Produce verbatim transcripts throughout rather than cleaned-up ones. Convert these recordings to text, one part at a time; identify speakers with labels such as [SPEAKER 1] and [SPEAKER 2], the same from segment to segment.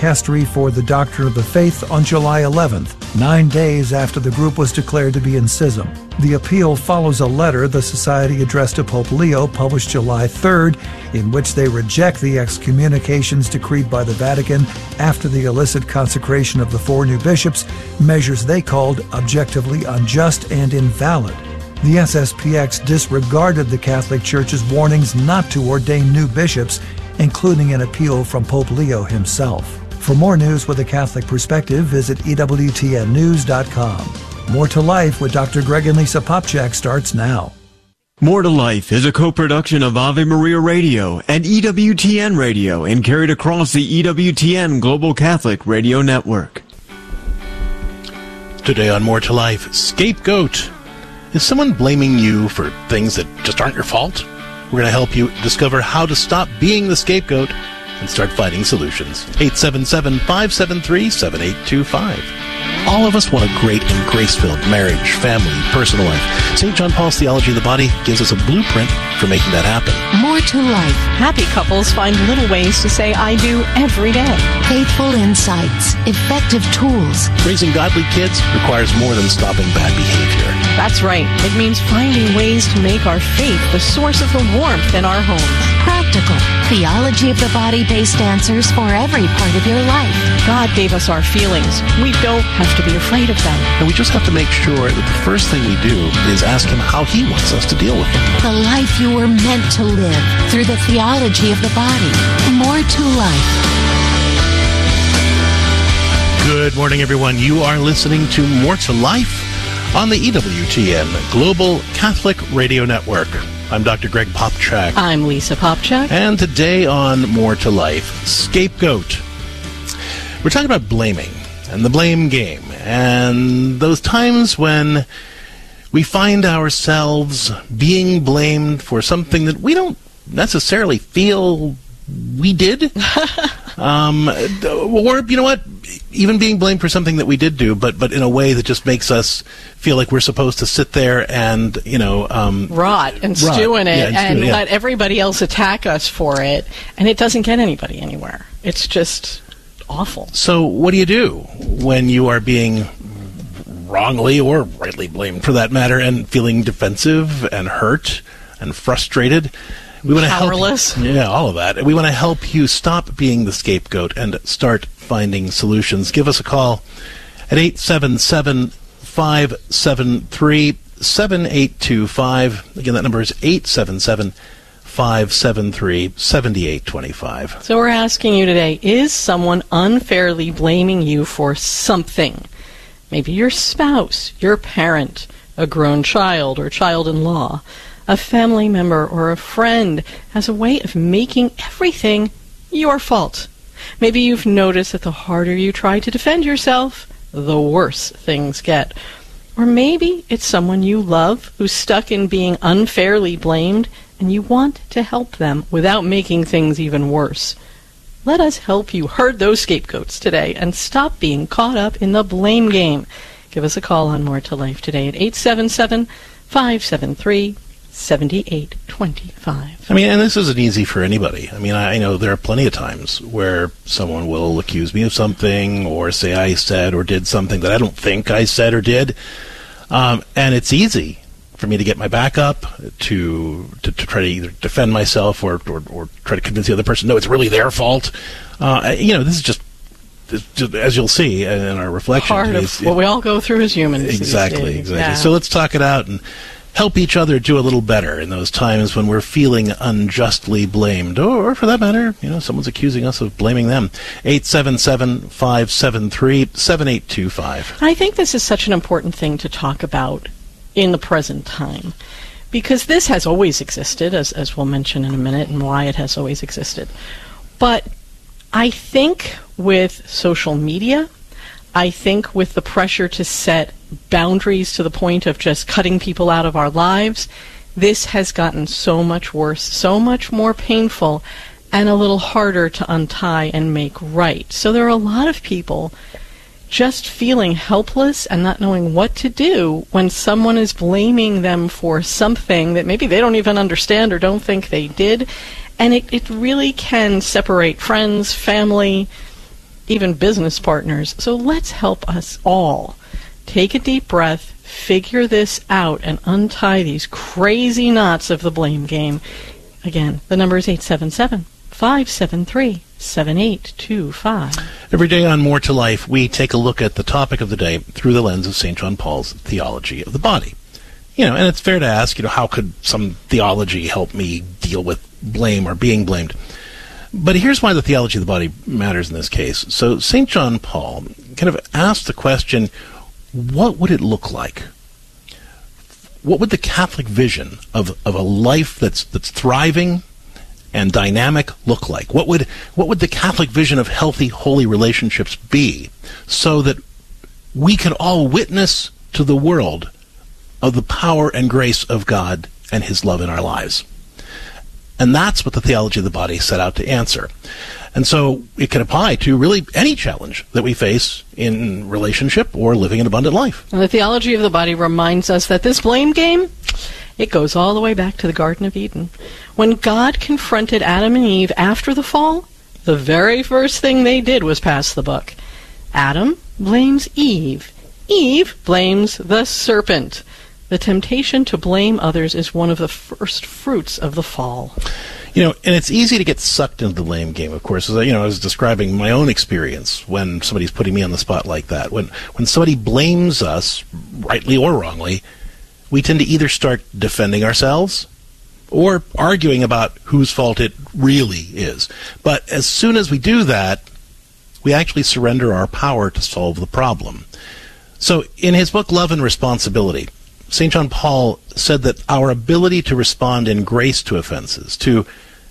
[SPEAKER 1] Dicastery for the Doctrine of the Faith on July eleventh, nine days after the group was declared to be in schism. The appeal follows a letter the Society addressed to Pope Leo, published July third, in which they reject the excommunications decreed by the Vatican after the illicit consecration of the four new bishops, measures they called objectively unjust and invalid. The S S P X disregarded the Catholic Church's warnings not to ordain new bishops, including an appeal from Pope Leo himself. For more news with a Catholic perspective, visit E W T N news dot com. More to Life with Doctor Greg and Lisa Popchak starts now.
[SPEAKER 2] More to Life is a co-production of Ave Maria Radio and E W T N Radio and carried across the E W T N Global Catholic Radio Network.
[SPEAKER 3] Today on More to Life, scapegoat. Is someone blaming you for things that just aren't your fault? We're going to help you discover how to stop being the scapegoat and start finding solutions. eight seven seven, five seven three, seven eight two five. All of us want a great and grace-filled marriage, family, personal life. Saint John Paul's Theology of the Body gives us a blueprint for making that happen.
[SPEAKER 4] More to Life.
[SPEAKER 5] Happy couples find little ways to say I do every day.
[SPEAKER 4] Faithful insights. Effective tools.
[SPEAKER 3] Raising godly kids requires more than stopping bad behavior.
[SPEAKER 5] That's right. It means finding ways to make our faith the source of the warmth in our homes.
[SPEAKER 4] Practical. Theology of the Body-based answers for every part of your life.
[SPEAKER 5] God gave us our feelings. We don't have to be afraid of them.
[SPEAKER 3] And we just have to make sure that the first thing we do is ask Him how He wants us to deal with them.
[SPEAKER 4] The life you were meant to live through the theology of the body. More to Life.
[SPEAKER 3] Good morning, everyone. You are listening to More to Life on the E W T N Global Catholic Radio Network. I'm Doctor Greg Popchak.
[SPEAKER 5] I'm Lisa Popchak.
[SPEAKER 3] And today on More to Life, scapegoat. We're talking about blaming and the blame game and those times when we find ourselves being blamed for something that we don't necessarily feel we did. um, or, you know what, even being blamed for something that we did do, but but in a way that just makes us feel like we're supposed to sit there and, you know... Um,
[SPEAKER 5] rot and
[SPEAKER 3] rot.
[SPEAKER 5] stew in it
[SPEAKER 3] yeah, and,
[SPEAKER 5] and
[SPEAKER 3] stew, yeah.
[SPEAKER 5] let everybody else attack us for it, and it doesn't get anybody anywhere. It's just awful.
[SPEAKER 3] So what do you do when you are being wrongly or rightly blamed, for that matter, and feeling defensive and hurt and frustrated? We want to
[SPEAKER 5] Powerless.
[SPEAKER 3] help you, yeah, all of that. We want to help you stop being the scapegoat and start finding solutions. Give us a call at eight seven seven, five seven three, seven eight two five. Again, that number is eight seven seven, five seven three, seven eight two five.
[SPEAKER 5] So we're asking you today, is someone unfairly blaming you for something? Maybe your spouse, your parent, a grown child or child-in-law, a family member or a friend has a way of making everything your fault. Maybe you've noticed that the harder you try to defend yourself, the worse things get. Or maybe it's someone you love who's stuck in being unfairly blamed, and you want to help them without making things even worse. Let us help you herd those scapegoats today and stop being caught up in the blame game. Give us a call on More to Life today at eight seven seven, five seven three, seven eight two five.
[SPEAKER 3] I mean, and this isn't easy for anybody. I mean, I know there are plenty of times where someone will accuse me of something or say I said or did something that I don't think I said or did. Um, and it's easy for me to get my back up, to to, to try to either defend myself or, or, or try to convince the other person, no, it's really their fault. Uh, you know, this is just, just, as you'll see in our reflection.
[SPEAKER 5] Part of what we all go through as humans.
[SPEAKER 3] Exactly, exactly.
[SPEAKER 5] Yeah.
[SPEAKER 3] So let's talk it out and help each other do a little better in those times when we're feeling unjustly blamed, or for that matter, you know, someone's accusing us of blaming them. eight seven seven, five seven three, seven eight two five.
[SPEAKER 5] I think this is such an important thing to talk about in the present time, because this has always existed, as, as we'll mention in a minute, and why it has always existed. But I think with social media, I think with the pressure to set boundaries to the point of just cutting people out of our lives, this has gotten so much worse, so much more painful, and a little harder to untie and make right. So there are a lot of people just feeling helpless and not knowing what to do when someone is blaming them for something that maybe they don't even understand or don't think they did. And it, it really can separate friends, family, even business partners. So let's help us all. Take a deep breath, figure this out, and untie these crazy knots of the blame game. Again, the number is eight seven seven, five seven three, seven eight two five.
[SPEAKER 3] Every day on More to Life, we take a look at the topic of the day through the lens of Saint John Paul's theology of the body. You know, and it's fair to ask, you know, how could some theology help me deal with blame or being blamed? But here's why the theology of the body matters in this case. So Saint John Paul kind of asked the question, what would it look like? What would the Catholic vision of, of a life that's that's thriving and dynamic look like? What would what would the Catholic vision of healthy, holy relationships be, so that we can all witness to the world of the power and grace of God and His love in our lives? And that's what the theology of the body set out to answer. And so it can apply to really any challenge that we face in relationship or living an abundant life.
[SPEAKER 5] And the theology of the body reminds us that this blame game, it goes all the way back to the Garden of Eden. When God confronted Adam and Eve after the fall, the very first thing they did was pass the buck. Adam blames Eve. Eve blames the serpent. The temptation to blame others is one of the first fruits of the fall.
[SPEAKER 3] You know, and it's easy to get sucked into the blame game, of course. As I, you know, I was describing my own experience when somebody's putting me on the spot like that. When when somebody blames us, rightly or wrongly, we tend to either start defending ourselves or arguing about whose fault it really is. But as soon as we do that, we actually surrender our power to solve the problem. So in his book, Love and Responsibility, Saint John Paul said that our ability to respond in grace to offenses, to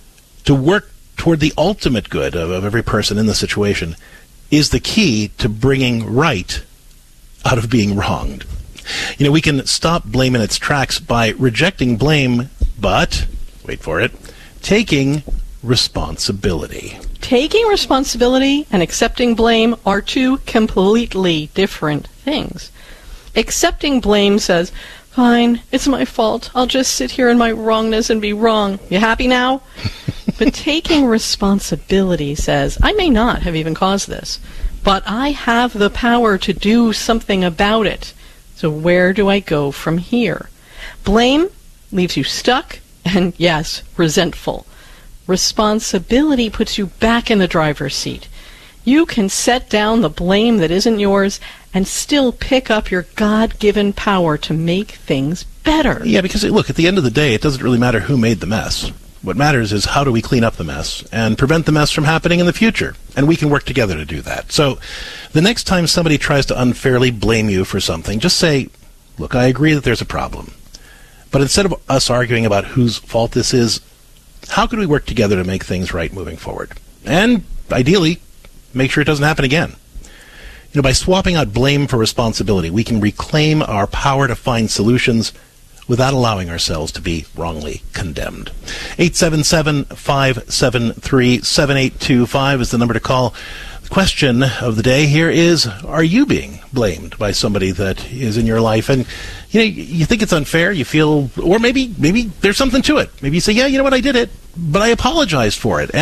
[SPEAKER 3] to work toward the ultimate good of, of every person in the situation, is the key to bringing right out of being wronged. You know, we can stop blame in its tracks by rejecting blame, but, wait for it, taking responsibility.
[SPEAKER 5] Taking responsibility and accepting blame are two completely different things. Accepting blame says, fine, it's my fault. I'll just sit here in my wrongness and be wrong. You happy now? But taking responsibility says, I may not have even caused this, but I have the power to do something about it. So where do I go from here? Blame leaves you stuck and, yes, resentful. Responsibility puts you back in the driver's seat. You can set down the blame that isn't yours and still pick up your God-given power to make things better.
[SPEAKER 3] Yeah, because, look, at the end of the day, it doesn't really matter who made the mess. What matters is how do we clean up the mess and prevent the mess from happening in the future. And we can work together to do that. So the next time somebody tries to unfairly blame you for something, just say, look, I agree that there's a problem. But instead of us arguing about whose fault this is, how can we work together to make things right moving forward? And ideally, make sure it doesn't happen again. You know, by swapping out blame for responsibility, we can reclaim our power to find solutions without allowing ourselves to be wrongly condemned. eight seven seven, five seven three, seven eight two five is the number to call. The question of the day here is, are you being blamed by somebody that is in your life? And, you know, you think it's unfair, you feel, or maybe maybe there's something to it. Maybe you say, yeah, you know what, I did it, but I apologized for it,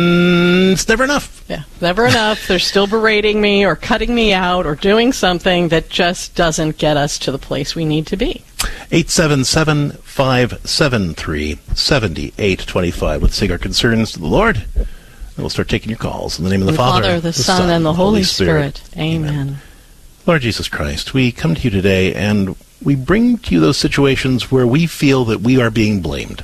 [SPEAKER 3] and it's never enough.
[SPEAKER 5] Yeah, never enough. They're still berating me or cutting me out or doing something that just doesn't get us to the place we need to be.
[SPEAKER 3] eight seven seven, five seven three, seven eight two five. Let's take our concerns to the Lord, and we'll start taking your calls. In the name of the,
[SPEAKER 5] the
[SPEAKER 3] Father,
[SPEAKER 5] Father, the, the Son, Son, and the Holy Spirit. Spirit. Amen. Amen.
[SPEAKER 3] Lord Jesus Christ, we come to you today, and we bring to you those situations where we feel that we are being blamed.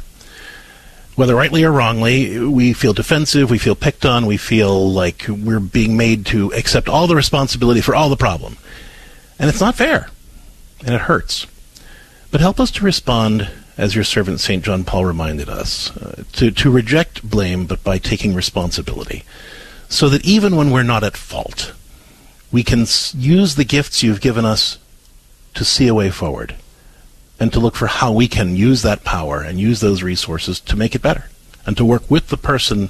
[SPEAKER 3] Whether rightly or wrongly, we feel defensive, we feel picked on, we feel like we're being made to accept all the responsibility for all the problem. And it's not fair, and it hurts. But help us to respond, as your servant Saint John Paul reminded us, uh, to, to reject blame, but by taking responsibility, so that even when we're not at fault, we can s- use the gifts you've given us to see a way forward, and to look for how we can use that power and use those resources to make it better, and to work with the person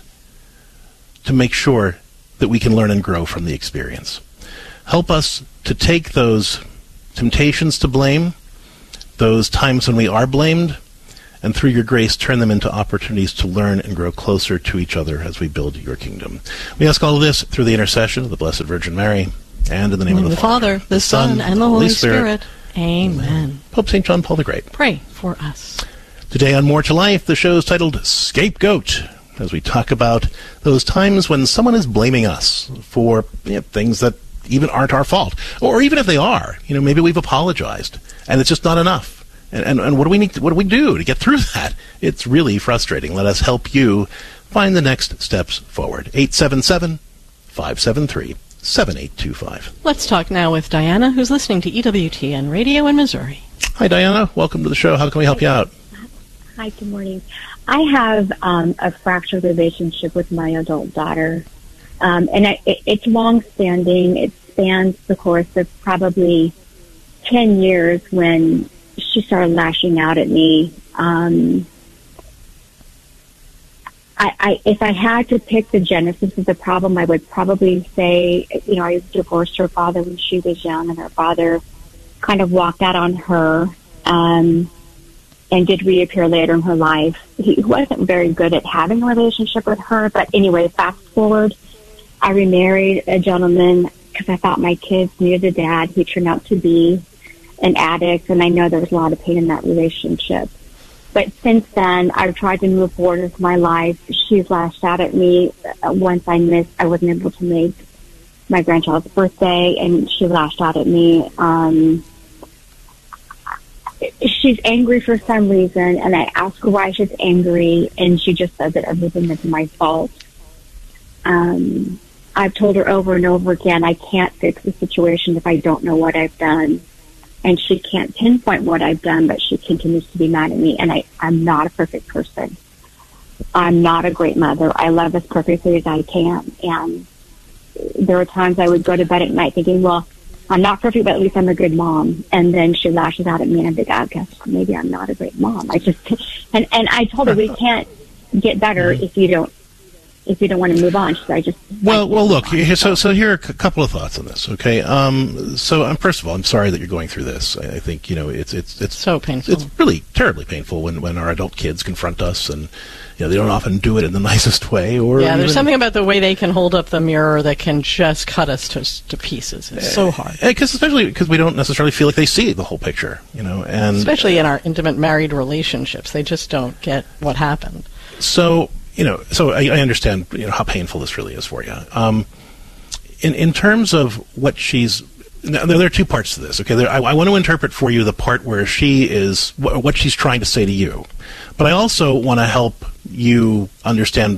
[SPEAKER 3] to make sure that we can learn and grow from the experience. Help us to take those temptations to blame, those times when we are blamed, and through your grace, turn them into opportunities to learn and grow closer to each other as we build your kingdom. We ask all of this through the intercession of the Blessed Virgin Mary, and in the name
[SPEAKER 5] In
[SPEAKER 3] of the,
[SPEAKER 5] the Father, the Son, and the Holy Spirit. Spirit. Amen.
[SPEAKER 3] Amen. Pope Saint John Paul the Great,
[SPEAKER 5] pray for us.
[SPEAKER 3] Today on More to Life, the show is titled Scapegoat, as we talk about those times when someone is blaming us for you know, things that even aren't our fault. Or even if they are, you know, maybe we've apologized, and it's just not enough. And, and, and what do we need to, what do we do to get through that? It's really frustrating. Let us help you find the next steps forward. eight seven seven, five seven three, seven eight two five.
[SPEAKER 5] Let's talk now with Diana, who's listening to E W T N Radio in Missouri.
[SPEAKER 3] Hi, Diana. Welcome to the show. How can we help you out?
[SPEAKER 6] Hi, good morning. I have um, a fractured relationship with my adult daughter, um, and I, it, it's long-standing. It spans the course of probably ten years when she started lashing out at me. Um, I, I, if I had to pick the genesis of the problem, I would probably say, you know, I divorced her father when she was young, and her father kind of walked out on her. Um, and did reappear later in her life. He wasn't very good at having a relationship with her, but anyway, fast forward, I remarried a gentleman because I thought my kids needed a dad. He turned out to be an addict, and I know there was a lot of pain in that relationship. But since then, I've tried to move forward with my life. She's lashed out at me once I missed, I wasn't able to make my grandchild's birthday, and she lashed out at me. Um, She's angry for some reason, and I ask her why she's angry, and she just says that everything is my fault. Um, I've told her over and over again, I can't fix the situation if I don't know what I've done. And she can't pinpoint what I've done, but she continues to be mad at me, and I, I'm not a perfect person. I'm not a great mother. I love as perfectly as I can, and there are times I would go to bed at night thinking, well, I'm not perfect, but at least I'm a good mom. And then she lashes out at me, and I'm like, I guess maybe I'm not a great mom. I just, and, and I told her we can't get better if you don't, if you don't want to move on. So I just,
[SPEAKER 3] well, well, look, here, so, so here are a couple of thoughts on this. Okay. Um, so um, first of all, I'm sorry that you're going through this. I, I think, you know, it's, it's, it's
[SPEAKER 5] so painful.
[SPEAKER 3] It's really terribly painful when, when our adult kids confront us, and, you know, they don't often do it in the nicest way. Or
[SPEAKER 5] yeah, there's
[SPEAKER 3] even,
[SPEAKER 5] something about the way they can hold up the mirror that can just cut us to, to pieces. It's so hard.
[SPEAKER 3] Because especially because we don't necessarily feel like they see the whole picture, you know, and
[SPEAKER 5] especially in our intimate married relationships, they just don't get what happened.
[SPEAKER 3] So, you know, so I, I understand, you know, how painful this really is for you. Um, in in terms of what she's. Now, there are two parts to this, okay? There, I, I want to interpret for you the part where she is, wh- what she's trying to say to you. But I also want to help you understand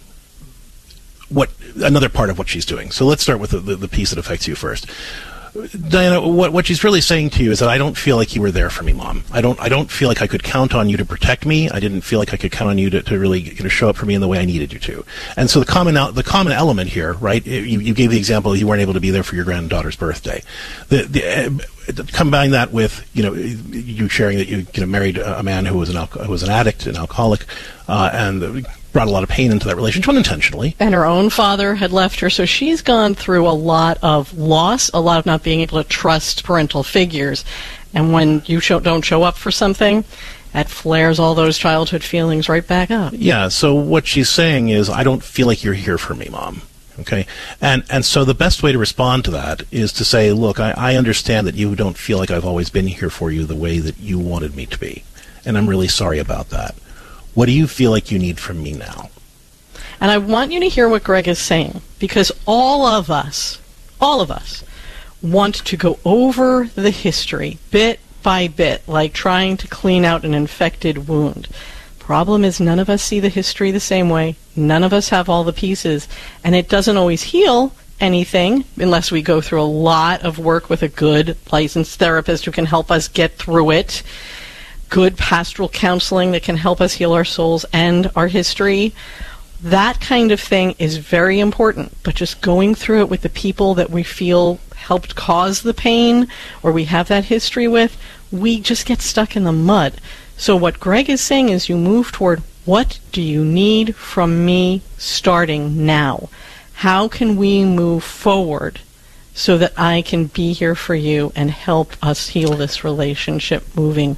[SPEAKER 3] what another part of what she's doing. So let's start with the, the, the piece that affects you first. Diana, what, what she's really saying to you is that I don't feel like you were there for me, Mom. I don't I don't feel like I could count on you to protect me. I didn't feel like I could count on you to, to really you know, show up for me in the way I needed you to. And so the common the common element here, right, you, you gave the example you weren't able to be there for your granddaughter's birthday. The, the, uh, combine that with, you know, you sharing that you, you know, married a man who was an, alco- who was an addict, an alcoholic, uh, and brought a lot of pain into that relationship unintentionally.
[SPEAKER 5] And her own father had left her, so she's gone through a lot of loss, a lot of not being able to trust parental figures. And when you show, don't show up for something, that flares all those childhood feelings right back up.
[SPEAKER 3] Yeah, so what she's saying is, I don't feel like you're here for me, Mom. Okay? And and so the best way to respond to that is to say, look, I, I understand that you don't feel like I've always been here for you the way that you wanted me to be. And I'm really sorry about that. What do you feel like you need from me now?
[SPEAKER 5] And I want you to hear what Greg is saying, because all of us, all of us, want to go over the history bit by bit, like trying to clean out an infected wound. Problem is, none of us see the history the same way. None of us have all the pieces, and it doesn't always heal anything unless we go through a lot of work with a good licensed therapist who can help us get through it. Good pastoral counseling that can help us heal our souls and our history. That kind of thing is very important, but just going through it with the people that we feel helped cause the pain or we have that history with, we just get stuck in the mud. So what Greg is saying is you move toward, what do you need from me starting now? How can we move forward so that I can be here for you and help us heal this relationship moving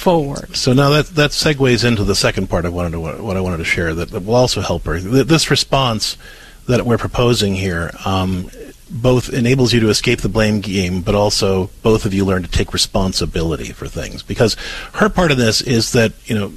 [SPEAKER 5] forward.
[SPEAKER 3] So now that that segues into the second part of what I wanted to, what I wanted to share that, that will also help her. This response that we're proposing here um, both enables you to escape the blame game, but also both of you learn to take responsibility for things. Because her part of this is that, you know,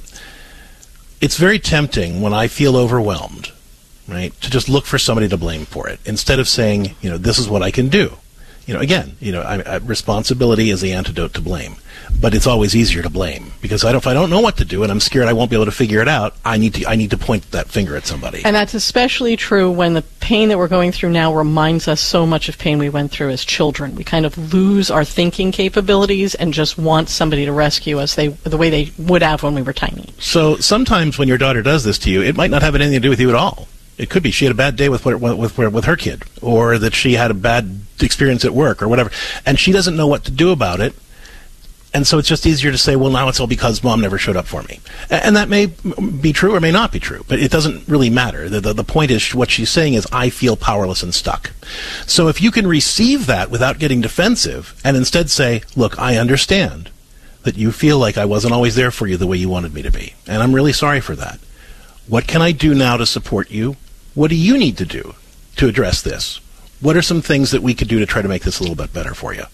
[SPEAKER 3] it's very tempting when I feel overwhelmed, right, to just look for somebody to blame for it instead of saying, you know, this is what I can do. You know, again, you know, I, I, responsibility is the antidote to blame, but it's always easier to blame because I don't, if I don't know what to do and I'm scared I won't be able to figure it out, I need to, I need to point that finger at somebody.
[SPEAKER 5] And that's especially true when the pain that we're going through now reminds us so much of pain we went through as children. We kind of lose our thinking capabilities and just want somebody to rescue us they, the way they would have when we were tiny.
[SPEAKER 3] So sometimes when your daughter does this to you, it might not have anything to do with you at all. It could be she had a bad day with with with, with her kid, or that she had a bad experience at work, or whatever, and she doesn't know what to do about it. And so it's just easier to say, well, now it's all because mom never showed up for me. And that may be true or may not be true, but it doesn't really matter. The, the, the point is, what she's saying is, I feel powerless and stuck. So if you can receive that without getting defensive and instead say, look, I understand that you feel like I wasn't always there for you the way you wanted me to be, and I'm really sorry for that. What can I do now to support you? What do you need to do to address this? What are some things that we could do to try to make this a little bit better for you?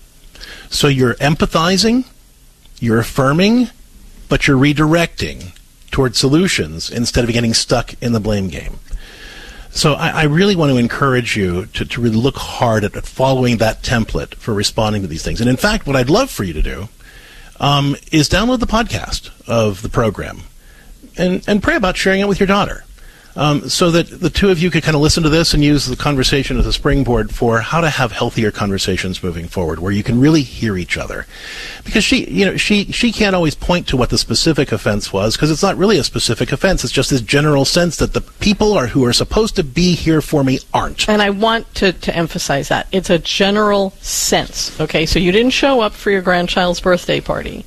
[SPEAKER 3] So you're empathizing, you're affirming, but you're redirecting toward solutions instead of getting stuck in the blame game. So I, I really want to encourage you to, to really look hard at, at following that template for responding to these things. And in fact, what I'd love for you to do um, is download the podcast of the program and, and pray about sharing it with your daughter. Um, so that the two of you could kind of listen to this and use the conversation as a springboard for how to have healthier conversations moving forward, where you can really hear each other. Because she, you know, she, she can't always point to what the specific offense was, because it's not really a specific offense. It's just this general sense that the people are who are supposed to be here for me aren't.
[SPEAKER 5] And I want to, to emphasize that. It's a general sense, okay? So you didn't show up for your grandchild's birthday party.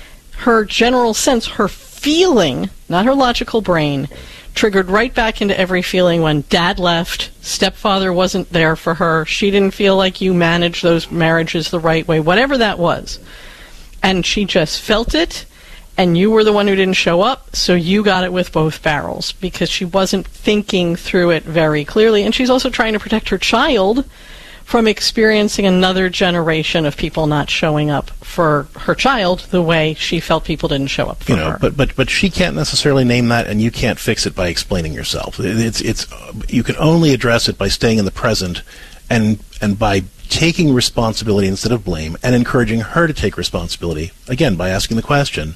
[SPEAKER 5] Her general sense, her feeling, not her logical brain, triggered right back into every feeling when dad left, stepfather wasn't there for her, she didn't feel like you managed those marriages the right way, whatever that was. And she just felt it, and you were the one who didn't show up, so you got it with both barrels, because she wasn't thinking through it very clearly. And she's also trying to protect her child from experiencing another generation of people not showing up for her child the way she felt people didn't show up for
[SPEAKER 3] you know,
[SPEAKER 5] her.
[SPEAKER 3] But but but she can't necessarily name that, and you can't fix it by explaining yourself. It's it's you can only address it by staying in the present, and and by taking responsibility instead of blame, and encouraging her to take responsibility. Again, by asking the question,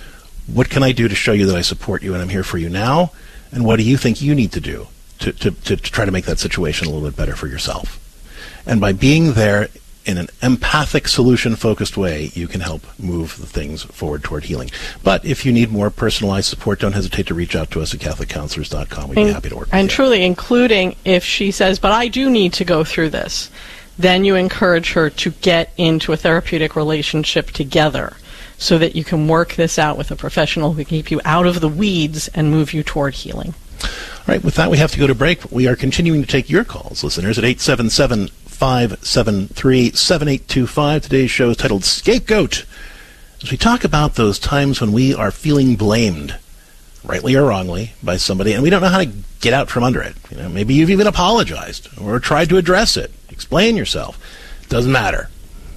[SPEAKER 3] what can I do to show you that I support you and I'm here for you now? And what do you think you need to do to to, to, to try to make that situation a little bit better for yourself? And by being there in an empathic, solution-focused way, you can help move the things forward toward healing. But if you need more personalized support, don't hesitate to reach out to us at Catholic Counselors dot com. We'd
[SPEAKER 5] and,
[SPEAKER 3] be happy to work with
[SPEAKER 5] and
[SPEAKER 3] you. And
[SPEAKER 5] truly, including if she says, but I do need to go through this, then you encourage her to get into a therapeutic relationship together so that you can work this out with a professional who can keep you out of the weeds and move you toward healing.
[SPEAKER 3] All right, with that, we have to go to break. We are continuing to take your calls, listeners, at eight seven seven, five seven three, seven eight two five. Today's show is titled Scapegoat, as we talk about those times when we are feeling blamed, rightly or wrongly, by somebody, and we don't know how to get out from under it. You know, maybe you've even apologized or tried to address it. Explain yourself. Doesn't matter.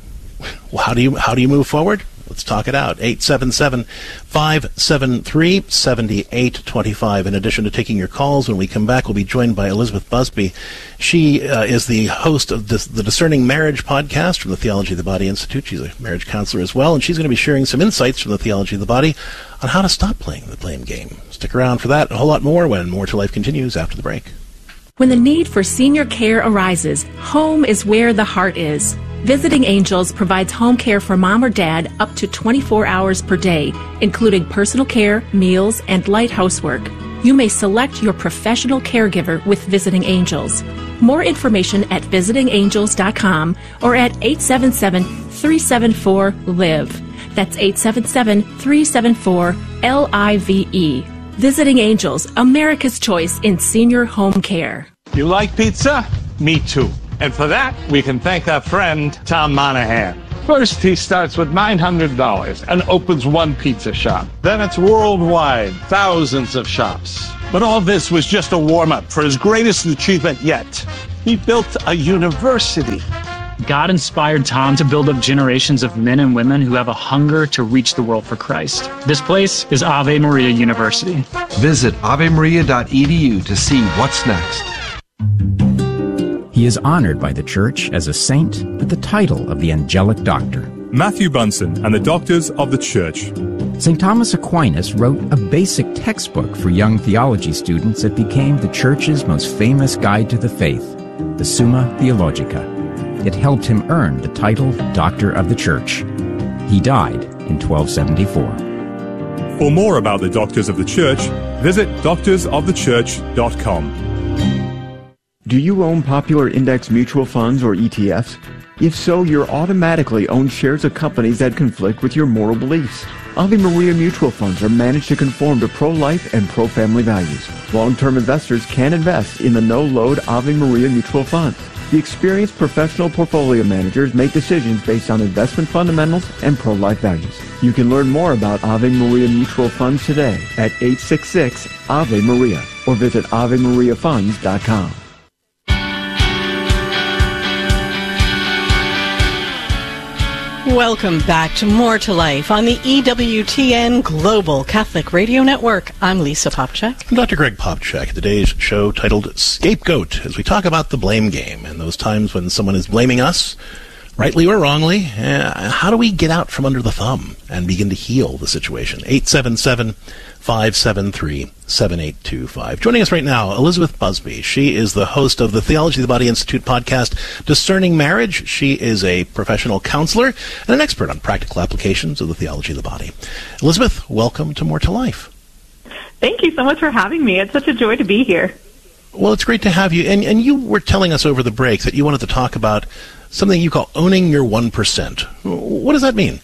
[SPEAKER 3] Well, how do you how do you move forward? Let's talk it out. eight seven seven, five seven three, seven eight two five. In addition to taking your calls, when we come back, we'll be joined by Elizabeth Busby. She uh, is the host of this, the Discerning Marriage podcast from the Theology of the Body Institute. She's a marriage counselor as well, and she's going to be sharing some insights from the Theology of the Body on how to stop playing the blame game. Stick around for that and a whole lot more when More to Life continues after the break.
[SPEAKER 7] When the need for senior care arises, home is where the heart is. Visiting Angels provides home care for mom or dad up to twenty-four hours per day, including personal care, meals, and light housework. You may select your professional caregiver with Visiting Angels. More information at visiting angels dot com or at eight seven seven, three seven four, L I V E. That's eight seven seven, three seven four, L I V E. Visiting Angels, America's choice in senior home care.
[SPEAKER 8] You like pizza? Me too. And for that, we can thank our friend, Tom Monahan. First, he starts with nine hundred dollars and opens one pizza shop. Then it's worldwide, thousands of shops. But all this was just a warm-up for his greatest achievement yet. He built a university.
[SPEAKER 9] God inspired Tom to build up generations of men and women who have a hunger to reach the world for Christ. This place is Ave Maria University.
[SPEAKER 10] Visit ave maria dot e d u to see what's next.
[SPEAKER 11] He is honored by the Church as a saint with the title of the Angelic Doctor.
[SPEAKER 12] Matthew Bunson and the Doctors of the Church.
[SPEAKER 11] Saint Thomas Aquinas wrote a basic textbook for young theology students that became the Church's most famous guide to the faith, the Summa Theologica. It helped him earn the title Doctor of the Church. He died in twelve seventy-four.
[SPEAKER 12] For more about the Doctors of the Church, visit doctors of the church dot com.
[SPEAKER 2] Do you own popular index mutual funds or E T Fs? If so, you're automatically own shares of companies that conflict with your moral beliefs. Ave Maria mutual funds are managed to conform to pro-life and pro-family values. Long-term investors can invest in the no-load Ave Maria mutual funds. The experienced professional portfolio managers make decisions based on investment fundamentals and pro-life values. You can learn more about Ave Maria mutual funds today at eight six six Ave Maria or visit ave maria funds dot com.
[SPEAKER 5] Welcome back to More to Life on the E W T N Global Catholic Radio Network. I'm Lisa Popcak.
[SPEAKER 3] I'm Doctor Greg Popcak. Today's show titled Scapegoat, as we talk about the blame game and those times when someone is blaming us, rightly or wrongly. Uh, how do we get out from under the thumb and begin to heal the situation? eight seven seven, five seven three, seven eight two five. Joining us right now, Elizabeth Busby. She is the host of the Theology of the Body Institute podcast, Discerning Marriage. She is a professional counselor and an expert on practical applications of the theology of the body. Elizabeth, welcome to More to Life.
[SPEAKER 13] Thank you so much for having me. It's such a joy to be here.
[SPEAKER 3] Well, it's great to have you. And, and you were telling us over the break that you wanted to talk about something you call owning your one percent. What does that mean?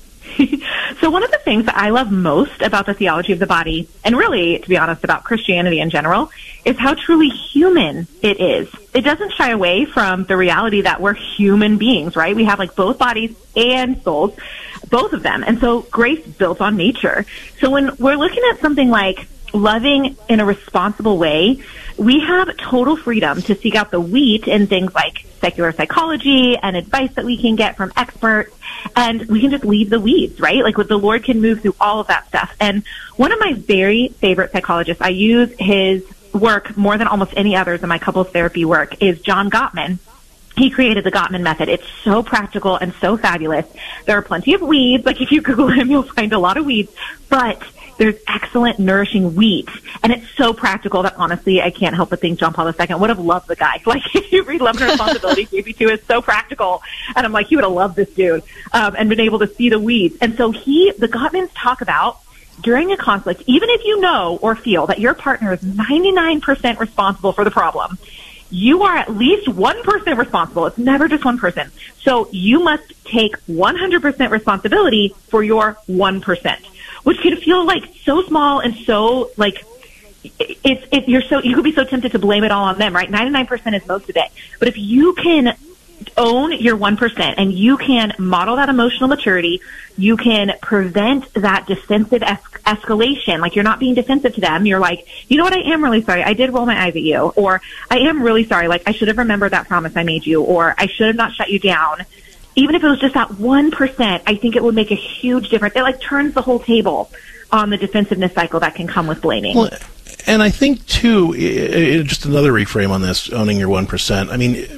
[SPEAKER 13] So one of the things that I love most about the theology of the body, and really, to be honest, about Christianity in general, is how truly human it is. It doesn't shy away from the reality that we're human beings, right? We have like both bodies and souls, both of them. And so grace built on nature. So when we're looking at something like loving in a responsible way, we have total freedom to seek out the wheat in things like secular psychology and advice that we can get from experts. And we can just leave the weeds, right? Like the Lord can move through all of that stuff. And one of my very favorite psychologists, I use his work more than almost any others in my couples therapy work, is John Gottman. He created the Gottman method. It's so practical and so fabulous. There are plenty of weeds. Like if you Google him, you'll find a lot of weeds. But there's excellent, nourishing wheat. And it's so practical that honestly, I can't help but think John Paul the Second would have loved the guy. Like if you read Love and Responsibility, J P two is so practical. And I'm like, he would have loved this dude um, and been able to see the weeds. And so he, the Gottmans talk about during a conflict, even if you know or feel that your partner is ninety-nine percent responsible for the problem, you are at least one percent responsible. It's never just one person. So you must take one hundred percent responsibility for your one percent, which can feel like so small and so like it's it, you're so you could be so tempted to blame it all on them, right? ninety-nine percent is most of it. But if you can own your one percent and you can model that emotional maturity, you can prevent that defensive es- escalation. Like you're not being defensive to them. You're like, you know what? I am really sorry. I did roll my eyes at you, or I am really sorry. Like I should have remembered that promise I made you, or I should have not shut you down. Even if it was just that one percent, I think it would make a huge difference. It like turns the whole table on the defensiveness cycle that can come with blaming.
[SPEAKER 3] Well, and I think too, it, it, just another reframe on this, owning your one percent. I mean,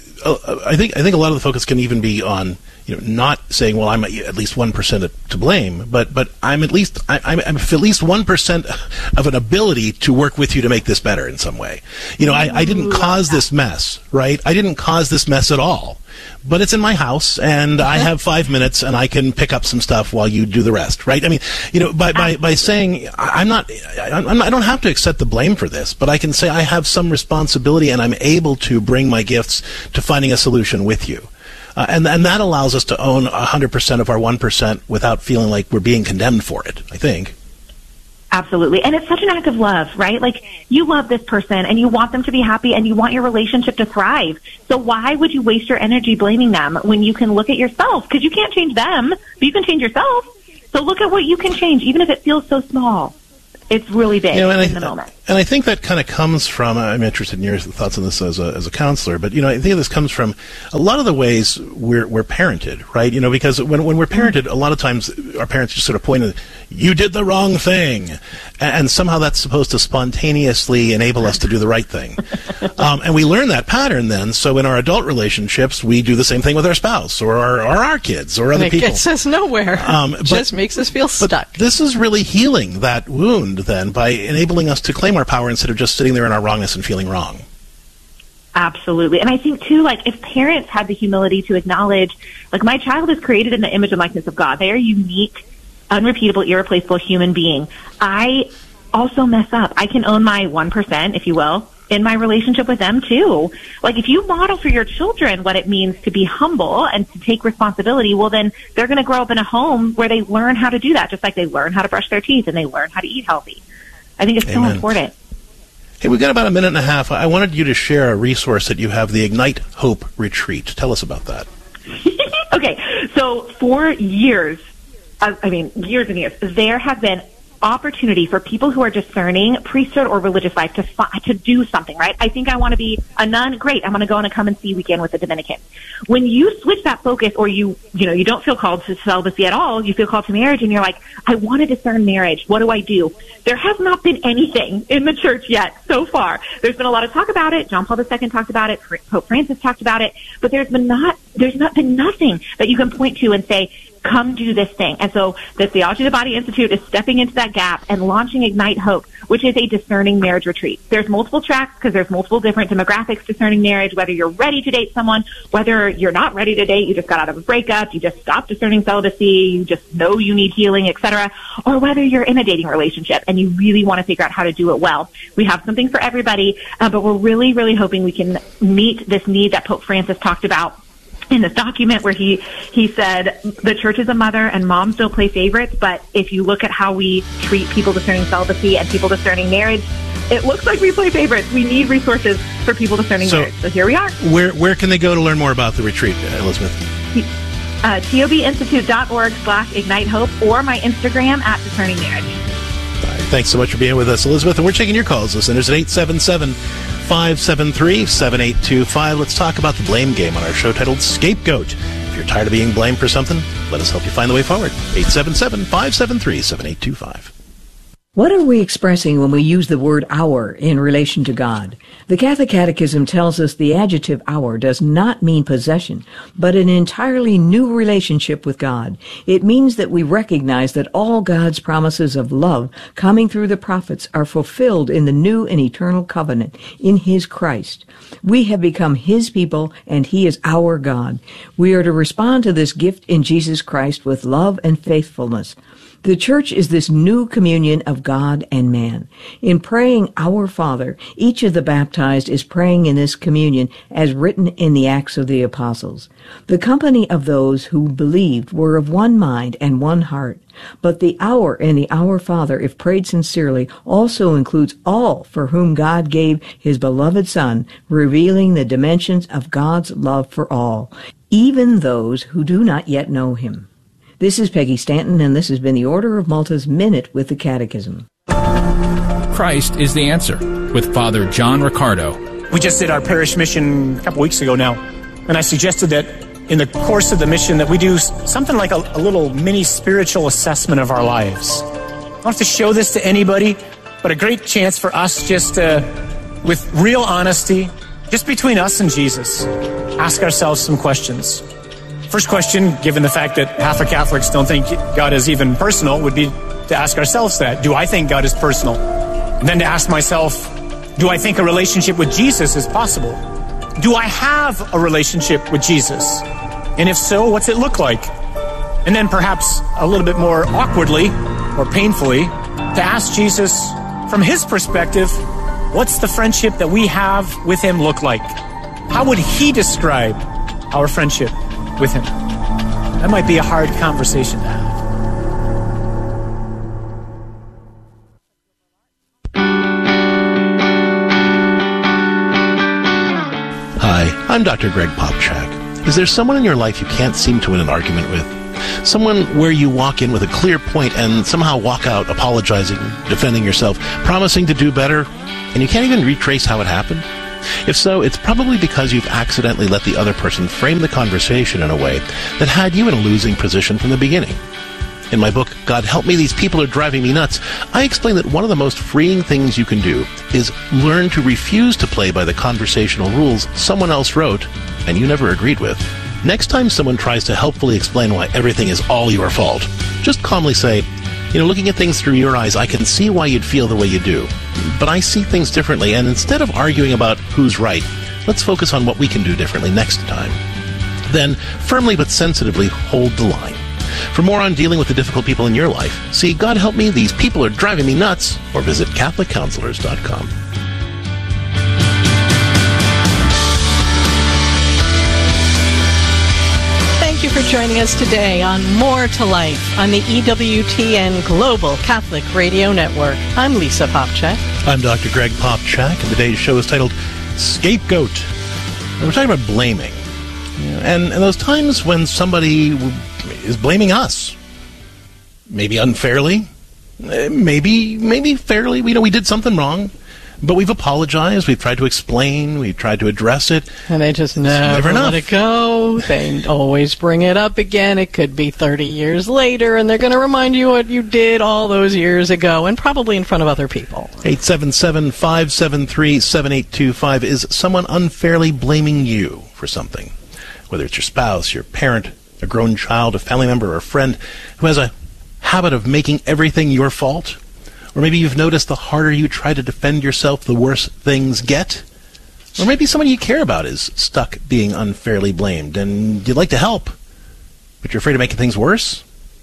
[SPEAKER 3] I think I think a lot of the focus can even be on, you know, not saying, well, I'm at least one percent to blame, but but I'm at least I, I'm, I'm at least one percent of an ability to work with you to make this better in some way. You know, I, I didn't cause this mess, right? I didn't cause this mess at all, but it's in my house, and I have five minutes, and I can pick up some stuff while you do the rest, right? I mean, you know, by by, by saying I'm not, I'm, I don't have to accept the blame for this, but I can say I have some responsibility, and I'm able to bring my gifts to finding a solution with you. Uh, and, and that allows us to own one hundred percent of our one percent without feeling like we're being condemned for it, I think.
[SPEAKER 13] Absolutely. And it's such an act of love, right? Like, you love this person and you want them to be happy and you want your relationship to thrive. So why would you waste your energy blaming them when you can look at yourself? Because you can't change them, but you can change yourself. So look at what you can change, even if it feels so small. It's really big you know, in I, the moment.
[SPEAKER 3] And I think that kind of comes from, I'm interested in your thoughts on this as a, as a counselor, but, you know, I think this comes from a lot of the ways we're, we're parented, right? You know, because when, when we're parented, a lot of times our parents just sort of point at, you did the wrong thing. And somehow that's supposed to spontaneously enable us to do the right thing. Um, and we learn that pattern then, so in our adult relationships, we do the same thing with our spouse or our, or our kids or other
[SPEAKER 5] and it
[SPEAKER 3] people.
[SPEAKER 5] It gets us nowhere. Um, it just makes us feel stuck.
[SPEAKER 3] But this is really healing that wound then by enabling us to claim our power instead of just sitting there in our wrongness and feeling wrong.
[SPEAKER 13] Absolutely. And I think, too, like, if parents had the humility to acknowledge, like, my child is created in the image and likeness of God. They are unique, unrepeatable, irreplaceable human being. I also mess up. I can own my one percent, if you will, in my relationship with them, too. Like, if you model for your children what it means to be humble and to take responsibility, well, then they're going to grow up in a home where they learn how to do that, just like they learn how to brush their teeth and they learn how to eat healthy. I think it's
[SPEAKER 3] Amen.
[SPEAKER 13] so important.
[SPEAKER 3] Hey, we've got about a minute and a half. I wanted you to share a resource that you have, the Ignite Hope Retreat. Tell us about that.
[SPEAKER 13] Okay, so for years, uh, I mean, years and years, there have been opportunity for people who are discerning priesthood or religious life to fi- to do something, right? I think I want to be a nun. Great. I'm going to go on a come and see weekend with the Dominican. When you switch that focus, or you, you know, you don't feel called to celibacy at all, you feel called to marriage, and you're like, I want to discern marriage. What do I do? There has not been anything in the church yet so far. There's been a lot of talk about it. John Paul the Second talked about it. Pope Francis talked about it. But there's been not, there's not been nothing that you can point to and say, come do this thing. And so the Theology of the Body Institute is stepping into that gap and launching Ignite Hope, which is a discerning marriage retreat. There's multiple tracks because there's multiple different demographics discerning marriage, whether you're ready to date someone, whether you're not ready to date, you just got out of a breakup, you just stopped discerning celibacy, you just know you need healing, et cetera, or whether you're in a dating relationship and you really want to figure out how to do it well. We have something for everybody, uh, but we're really, really hoping we can meet this need that Pope Francis talked about in this document, where he, he said, the church is a mother and moms don't play favorites, but if you look at how we treat people discerning celibacy and people discerning marriage, it looks like we play favorites. We need resources for people discerning so, marriage. So here we are.
[SPEAKER 3] Where where can they go to learn more about the retreat, Elizabeth?
[SPEAKER 13] Uh, tobinstitute.org slash Ignite Hope or my Instagram at Discerning Marriage.
[SPEAKER 3] All right, thanks so much for being with us, Elizabeth. And we're taking your calls, listeners, at eight seven seven, five seven three, seven eight two five. Let's talk about the blame game on our show titled Scapegoat. If you're tired of being blamed for something, let us help you find the way forward. eight seven seven, five seven three, seven eight two five.
[SPEAKER 14] What are we expressing when we use the word our in relation to God? The Catholic Catechism tells us the adjective our does not mean possession, but an entirely new relationship with God. It means that we recognize that all God's promises of love coming through the prophets are fulfilled in the new and eternal covenant in His Christ. We have become His people and He is our God. We are to respond to this gift in Jesus Christ with love and faithfulness. The church is this new communion of God and man. In praying Our Father, each of the baptized is praying in this communion as written in the Acts of the Apostles. The company of those who believed were of one mind and one heart. But the Our in the Our Father, if prayed sincerely, also includes all for whom God gave His beloved Son, revealing the dimensions of God's love for all, even those who do not yet know Him. This is Peggy Stanton, and this has been the Order of Malta's Minute with the Catechism.
[SPEAKER 11] Christ is the answer, with Father John Riccardo.
[SPEAKER 15] We just did our parish mission a couple weeks ago now, and I suggested that in the course of the mission that we do something like a, a little mini spiritual assessment of our lives. I don't have to show this to anybody, but a great chance for us just to, with real honesty, just between us and Jesus, ask ourselves some questions. First question, given the fact that half of Catholics don't think God is even personal, would be to ask ourselves that. Do I think God is personal? And then to ask myself, do I think a relationship with Jesus is possible? Do I have a relationship with Jesus? And if so, what's it look like? And then perhaps a little bit more awkwardly or painfully, to ask Jesus from His perspective, what's the friendship that we have with Him look like? How would He describe our friendship with Him? That might be a hard conversation to have.
[SPEAKER 3] I'm Doctor Greg Popchak. Is there someone in your life you can't seem to win an argument with? Someone where you walk in with a clear point and somehow walk out apologizing, defending yourself, promising to do better, and you can't even retrace how it happened? If so, it's probably because you've accidentally let the other person frame the conversation in a way that had you in a losing position from the beginning. In my book, God Help Me, These People Are Driving Me Nuts, I explain that one of the most freeing things you can do is learn to refuse to play by the conversational rules someone else wrote and you never agreed with. Next time someone tries to helpfully explain why everything is all your fault, just calmly say, you know, looking at things through your eyes, I can see why you'd feel the way you do. But I see things differently, and instead of arguing about who's right, let's focus on what we can do differently next time. Then, firmly but sensitively, hold the line. For more on dealing with the difficult people in your life, see God Help Me, These People Are Driving Me Nuts, or visit Catholic Counselors dot com.
[SPEAKER 5] Thank you for joining us today on More to Life on the E W T N Global Catholic Radio Network. I'm Lisa Popchak.
[SPEAKER 3] I'm Doctor Greg Popchak, and today's show is titled Scapegoat. And we're talking about blaming. And, and those times when somebody is blaming us. Maybe unfairly. Maybe maybe fairly. We know we did something wrong. But we've apologized, we've tried to explain, we've tried to address it.
[SPEAKER 5] And they just never, never let it go. They always bring it up again. It could be thirty years later, and they're going to remind you what you did all those years ago, and probably in front of other people.
[SPEAKER 3] eight seven seven, five seven three, seven eight two five. Is someone unfairly blaming you for something? Whether it's your spouse, your parent, a grown child, a family member, or a friend who has a habit of making everything your fault. Or maybe you've noticed the harder you try to defend yourself, the worse things get. Or maybe someone you care about is stuck being unfairly blamed, and you'd like to help, but you're afraid of making things worse.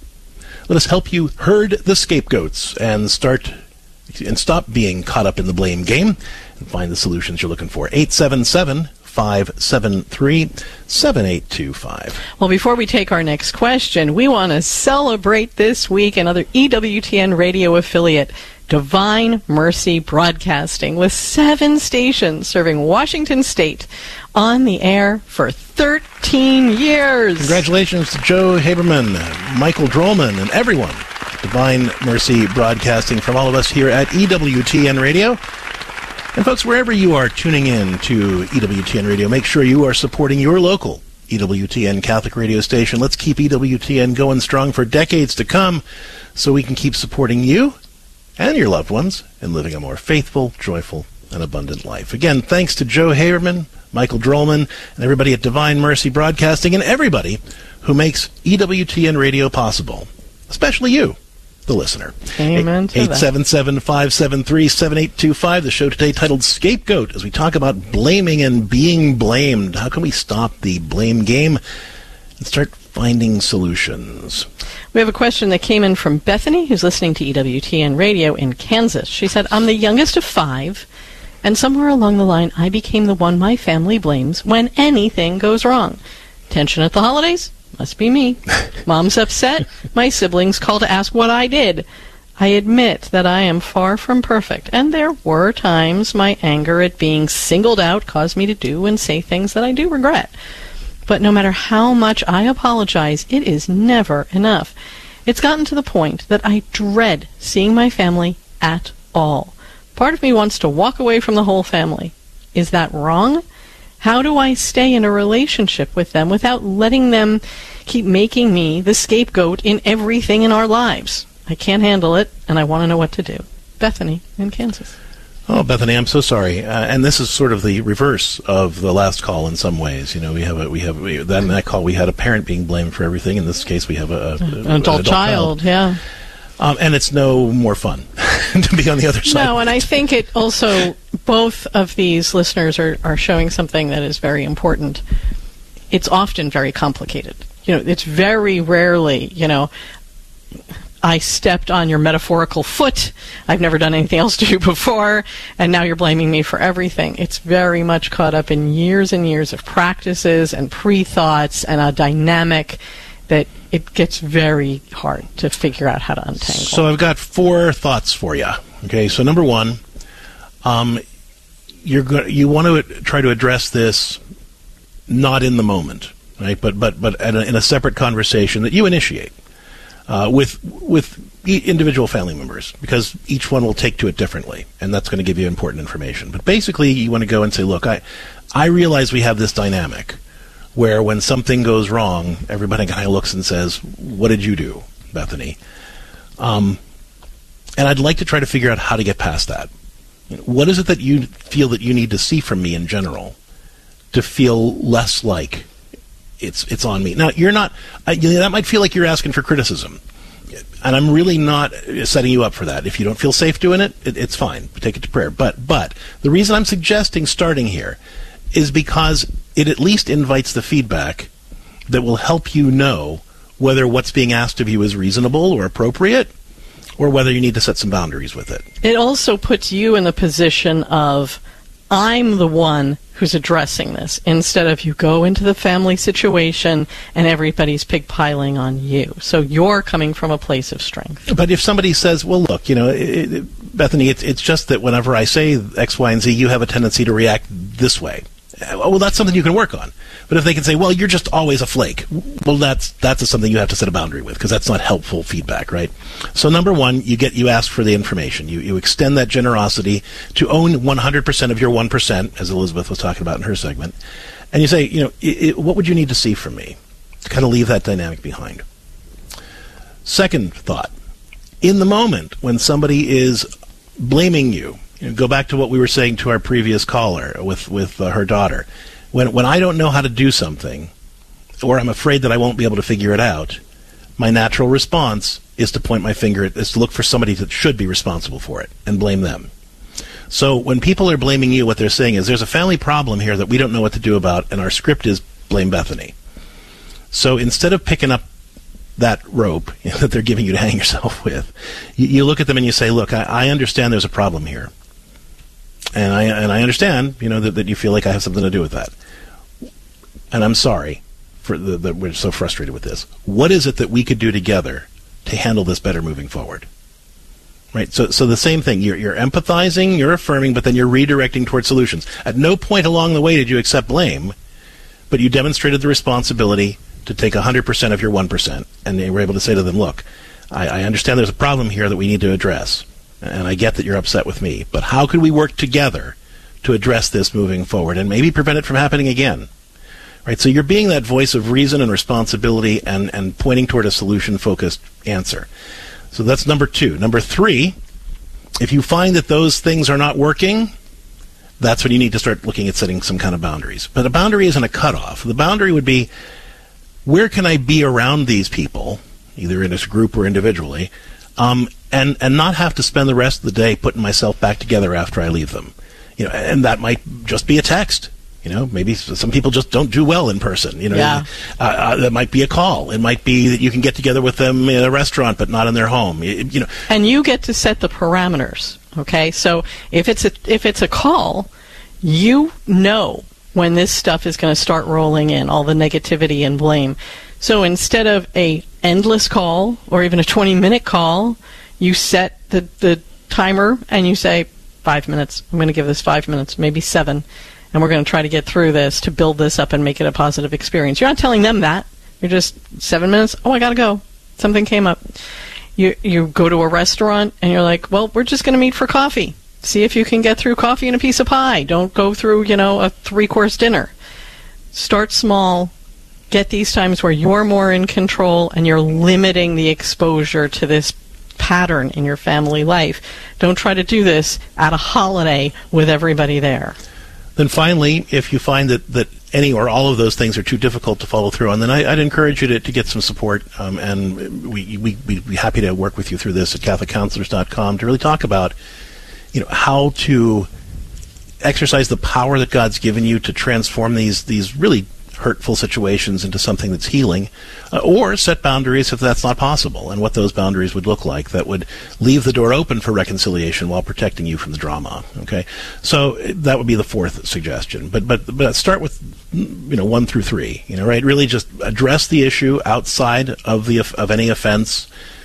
[SPEAKER 3] Let us help you herd the scapegoats and start and stop being caught up in the blame game and find the solutions you're looking for. eight seven seven, five seven three, seven eight two five.
[SPEAKER 5] Well, before we take our next question, we want to celebrate this week another E W T N radio affiliate, Divine Mercy Broadcasting, with seven stations serving Washington State on the air for thirteen years.
[SPEAKER 3] Congratulations to Joe Haberman, Michael Drollman, and everyone at Divine Mercy Broadcasting from all of us here at E W T N Radio. And folks, wherever you are tuning in to E W T N Radio, make sure you are supporting your local E W T N Catholic radio station. Let's keep E W T N going strong for decades to come so we can keep supporting you and your loved ones in living a more faithful, joyful, and abundant life. Again, thanks to Joe Haberman, Michael Drollman, and everybody at Divine Mercy Broadcasting, and everybody who makes E W T N Radio possible, especially you, the listener.
[SPEAKER 5] Amen to
[SPEAKER 3] eight seven seven, five seven three, seven eight two five. The show today titled Scapegoat, as we talk about blaming and being blamed. How can we stop the blame game and start finding solutions?
[SPEAKER 5] We have a question that came in from Bethany, who's listening to E W T N Radio in Kansas. She said, I'm the youngest of five, and somewhere along the line I became the one my family blames when anything goes wrong. Tension at the holidays? Must be me. Mom's upset. My siblings call to ask what I did. I admit that I am far from perfect, and there were times my anger at being singled out caused me to do and say things that I do regret. But no matter how much I apologize, it is never enough. It's gotten to the point that I dread seeing my family at all. Part of me wants to walk away from the whole family. Is that wrong? How do I stay in a relationship with them without letting them keep making me the scapegoat in everything in our lives? I can't handle it, and I want to know what to do. Bethany in Kansas.
[SPEAKER 3] Oh, Bethany, I'm so sorry. Uh, and this is sort of the reverse of the last call in some ways. You know, we have a, we have we, that in that call we had a parent being blamed for everything. In this case, we have a, a
[SPEAKER 5] an adult,
[SPEAKER 3] an adult
[SPEAKER 5] child,
[SPEAKER 3] child.
[SPEAKER 5] Yeah.
[SPEAKER 3] Um, and it's no more fun to be on the other side.
[SPEAKER 5] No, and I think it also, both of these listeners are, are showing something that is very important. It's often very complicated. You know, it's very rarely, you know, I stepped on your metaphorical foot, I've never done anything else to you before, and now you're blaming me for everything. It's very much caught up in years and years of practices and pre-thoughts and a dynamic that it gets very hard to figure out how to untangle.
[SPEAKER 3] So I've got four thoughts for you. Okay, so number one, um, you're go- you want to try to address this not in the moment, right? But but but at a, in a separate conversation that you initiate uh, with with e- individual family members, because each one will take to it differently, and that's going to give you important information. But basically, you want to go and say, look, I I realize we have this dynamic where when something goes wrong, everybody kind of looks and says, "What did you do, Bethany?" Um, and I'd like to try to figure out how to get past that. What is it that you feel that you need to see from me in general to feel less like it's it's on me? Now, you're not, uh, you know, that might feel like you're asking for criticism, and I'm really not setting you up for that. If you don't feel safe doing it, it it's fine. Take it to prayer. But but the reason I'm suggesting starting here is because it at least invites the feedback that will help you know whether what's being asked of you is reasonable or appropriate, or whether you need to set some boundaries with it.
[SPEAKER 5] It also puts you in the position of, I'm the one who's addressing this, instead of you go into the family situation and everybody's pigpiling on you. So you're coming from a place of strength.
[SPEAKER 3] But if somebody says, well, look, you know, it, it, Bethany, it's, it's just that whenever I say X, Y, and Z, you have a tendency to react this way. Well, that's something you can work on. But if they can say, well, you're just always a flake, well, that's that's something you have to set a boundary with, because that's not helpful feedback, right? So number one, you get you ask for the information. You you extend that generosity to own one hundred percent of your one percent, as Elizabeth was talking about in her segment. And you say, you know, it, it, what would you need to see from me to kind of leave that dynamic behind? Second thought, in the moment when somebody is blaming you, you know, go back to what we were saying to our previous caller with, with uh, her daughter. When when I don't know how to do something, or I'm afraid that I won't be able to figure it out, my natural response is to point my finger at, is to look for somebody that should be responsible for it and blame them. So when people are blaming you, what they're saying is, there's a family problem here that we don't know what to do about, and our script is blame Bethany. So instead of picking up that rope that they're giving you to hang yourself with, you, you look at them and you say, look, I, I understand there's a problem here. And I and I understand, you know, that, that you feel like I have something to do with that. And I'm sorry for the, that we're so frustrated with this. What is it that we could do together to handle this better moving forward? Right? So so the same thing. You're, you're empathizing, you're affirming, but then you're redirecting towards solutions. At no point along the way did you accept blame, but you demonstrated the responsibility to take one hundred percent of your one percent. And you were able to say to them, look, I, I understand there's a problem here that we need to address. And I get that you're upset with me, but how could we work together to address this moving forward and maybe prevent it from happening again? Right? So you're being that voice of reason and responsibility and, and pointing toward a solution-focused answer. So that's number two. Number three, if you find that those things are not working, that's when you need to start looking at setting some kind of boundaries. But a boundary isn't a cutoff. The boundary would be, where can I be around these people, either in this group or individually, um, and, and not have to spend the rest of the day putting myself back together after I leave them. You know, and that might just be a text. You know, maybe some people just don't do well in person. You know,
[SPEAKER 5] yeah.
[SPEAKER 3] uh, uh, that might be a call. It might be that you can get together with them in a restaurant, but not in their home. You, you know,
[SPEAKER 5] and you get to set the parameters. Okay, so if it's a if it's a call, you know when this stuff is going to start rolling in, all the negativity and blame. So instead of a endless call or even a twenty minute call, you set the the timer and you say five minutes. I'm going to give this five minutes, maybe seven. And we're going to try to get through this to build this up and make it a positive experience. You're not telling them that. You're just, seven minutes, oh, I got to go. Something came up. You you go to a restaurant, and you're like, well, we're just going to meet for coffee. See if you can get through coffee and a piece of pie. Don't go through, you know, a three-course dinner. Start small. Get these times where you're more in control and you're limiting the exposure to this pattern in your family life. Don't try to do this at a holiday with everybody there.
[SPEAKER 3] Then finally, if you find that, that any or all of those things are too difficult to follow through on, then I, I'd encourage you to, to get some support, um, and we, we, we'd be happy to work with you through this at Catholic Counselors dot com to really talk about, you know, how to exercise the power that God's given you to transform these these really hurtful situations into something that's healing, uh, or set boundaries if that's not possible, and what those boundaries would look like that would leave the door open for reconciliation while protecting you from the drama. Okay, so that would be the fourth suggestion. But but but start with, you know, one through three. You know, right? Really just address the issue outside of the of any offense.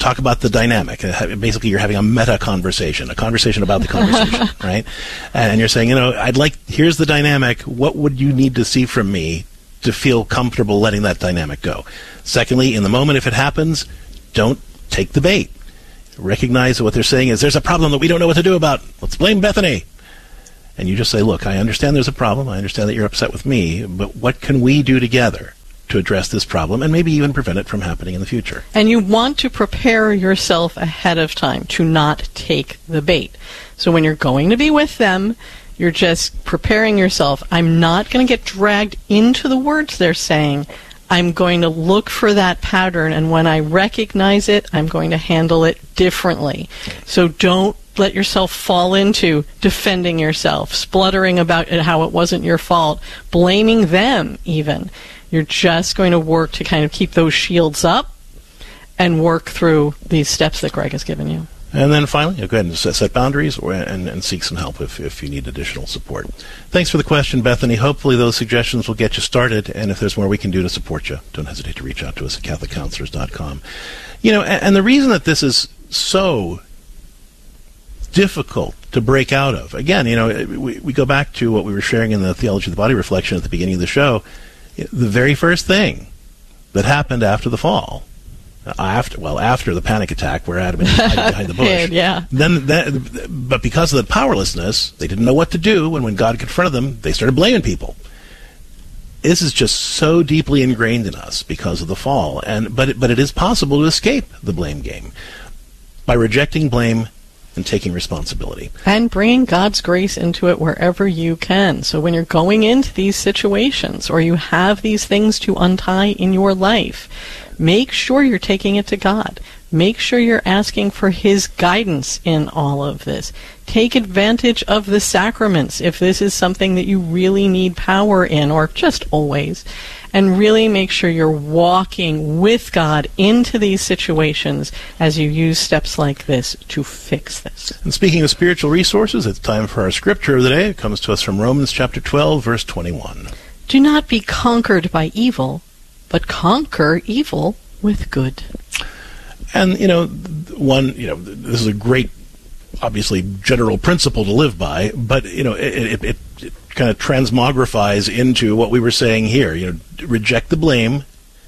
[SPEAKER 3] talk about the dynamic. Basically, you're having a meta conversation, a conversation about the conversation, right? And you're saying, you know, I'd like, here's the dynamic. What would you need to see from me to feel comfortable letting that dynamic go? Secondly, in the moment, if it happens, don't take the bait. Recognize that what they're saying is, there's a problem that we don't know what to do about. Let's blame Bethany. And you just say, look, I understand there's a problem. I understand that you're upset with me, but what can we do together to address this problem and maybe even prevent it from happening in the future?
[SPEAKER 5] And you want to prepare yourself ahead of time to not take the bait. So when you're going to be with them, you're just preparing yourself. I'm not going to get dragged into the words they're saying. I'm going to look for that pattern, and when I recognize it, I'm going to handle it differently. So don't let yourself fall into defending yourself, spluttering about it, how it wasn't your fault, blaming them even. You're just going to work to kind of keep those shields up and work through these steps that Greg has given you.
[SPEAKER 3] And then finally, go ahead and set boundaries or, and, and seek some help if, if you need additional support. Thanks for the question, Bethany. Hopefully those suggestions will get you started, and if there's more we can do to support you, don't hesitate to reach out to us at Catholic Counselors dot com. You know, and, and the reason that this is so difficult to break out of, again, you know, we, we go back to what we were sharing in the Theology of the Body reflection at the beginning of the show. The very first thing that happened after the fall, after well, after the panic attack where Adam and Eve hid behind the bush,
[SPEAKER 5] yeah.
[SPEAKER 3] Then, that, but because of the powerlessness, they didn't know what to do. And when God confronted them, they started blaming people. This is just so deeply ingrained in us because of the fall. And but it, but it is possible to escape the blame game by rejecting blame and taking responsibility.
[SPEAKER 5] And bringing God's grace into it wherever you can. So when you're going into these situations or you have these things to untie in your life, make sure you're taking it to God. Make sure you're asking for His guidance in all of this. Take advantage of the sacraments if this is something that you really need power in, or just always. And really make sure you're walking with God into these situations as you use steps like this to fix this.
[SPEAKER 3] And speaking of spiritual resources, it's time for our scripture of the day. It comes to us from Romans chapter twelve, verse twenty-one.
[SPEAKER 5] Do not be conquered by evil, but conquer evil with good.
[SPEAKER 3] And, you know, one, you know, this is a great, obviously, general principle to live by, but, you know, it, it, it, it kind of transmogrifies into what we were saying here. You know, reject the blame,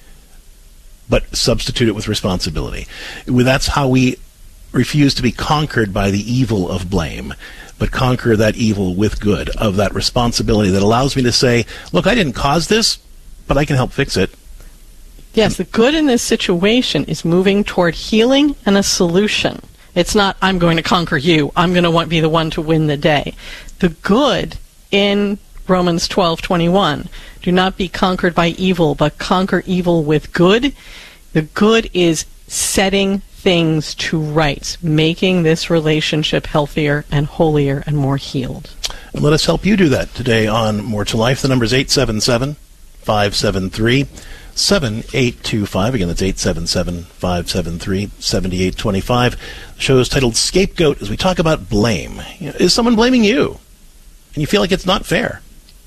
[SPEAKER 3] but substitute it with responsibility. That's how we refuse to be conquered by the evil of blame, but conquer that evil with good, of that responsibility that allows me to say, look, I didn't cause this, but I can help fix it.
[SPEAKER 5] Yes, the good in this situation is moving toward healing and a solution. It's not, I'm going to conquer you, I'm going to want, be the one to win the day. The good in Romans twelve twenty-one, do not be conquered by evil, but conquer evil with good. The good is setting things to rights, making this relationship healthier and holier and more healed.
[SPEAKER 3] And let us help you do that today on More to Life. The number is eight seven seven, five seven three, seven eight two five. Again, that's eight seven seven, five seven three, seven eight two five. The show is titled Scapegoat as we talk about blame. You know, is someone blaming you and you feel like it's not fair?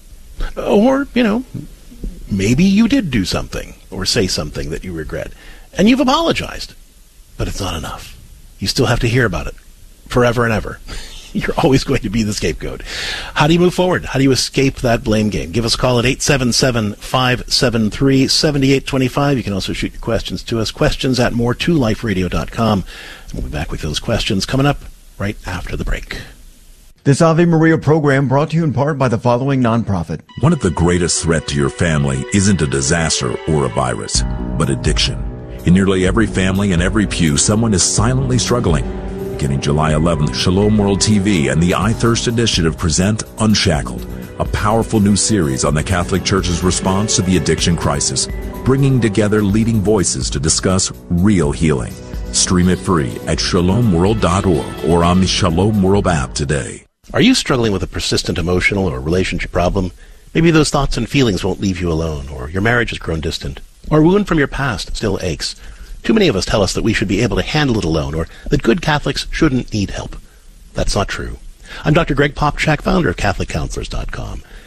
[SPEAKER 3] Or, you know, maybe you did do something or say something that you regret and you've apologized, but it's not enough. You still have to hear about it forever and ever. You're always going to be the scapegoat. How do you move forward? How do you escape that blame game? Give us a call at eight seven seven, five seven three, seven eight two five. You can also shoot your questions to us. Questions at more to life radio dot com. And we'll be back with those questions coming up right after the break.
[SPEAKER 2] This Ave Maria program brought to you in part by the following nonprofit.
[SPEAKER 16] One of the greatest threats to your family isn't a disaster or a virus, but addiction. In nearly every family and every pew, someone is silently struggling. Beginning July eleventh, Shalom World T V and the I Thirst Initiative present Unshackled, a powerful new series on the Catholic Church's response to the addiction crisis, bringing together leading voices to discuss real healing. Stream it free at shalom world dot org or on the Shalom World app today.
[SPEAKER 3] Are you struggling with a persistent emotional or relationship problem? Maybe those thoughts and feelings won't leave you alone, or your marriage has grown distant, or a wound from your past still aches. Too many of us tell us that we should be able to handle it alone, or that good Catholics shouldn't need help. That's not true. I'm Doctor Greg Popchak, founder of Catholic Counselors dot com.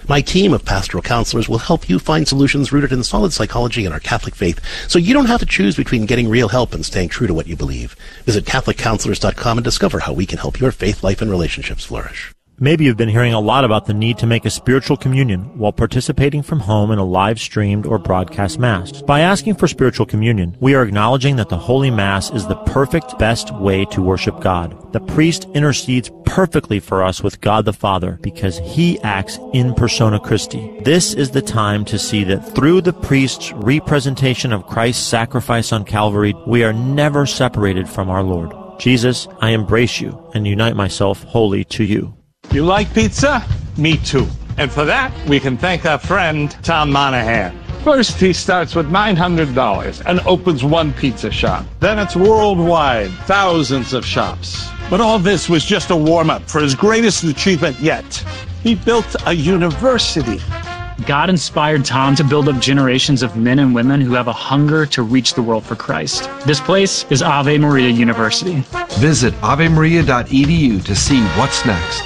[SPEAKER 3] My team of pastoral counselors will help you find solutions rooted in solid psychology and our Catholic faith, so you don't have to choose between getting real help and staying true to what you believe. Visit Catholic Counselors dot com and discover how we can help your faith life and relationships flourish.
[SPEAKER 17] Maybe you've been hearing a lot about the need to make a spiritual communion while participating from home in a live-streamed or broadcast Mass. By asking for spiritual communion, we are acknowledging that the Holy Mass is the perfect, best way to worship God. The priest intercedes perfectly for us with God the Father because he acts in persona Christi. This is the time to see that through the priest's representation of Christ's sacrifice on Calvary, we are never separated from our Lord. Jesus, I embrace you and unite myself wholly to you.
[SPEAKER 8] You like pizza? Me too. And for that, we can thank our friend, Tom Monahan. First, he starts with nine hundred dollars and opens one pizza shop. Then it's worldwide, thousands of shops. But all this was just a warm-up for his greatest achievement yet. He built a university.
[SPEAKER 9] God inspired Tom to build up generations of men and women who have a hunger to reach the world for Christ. This place is Ave Maria University.
[SPEAKER 10] Visit ave maria dot e d u to see what's next.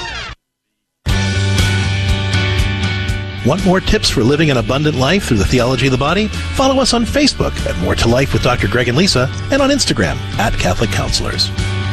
[SPEAKER 3] Want more tips for living an abundant life through the theology of the body? Follow us on Facebook at More to Life with Doctor Greg and Lisa, and on Instagram at Catholic Counselors.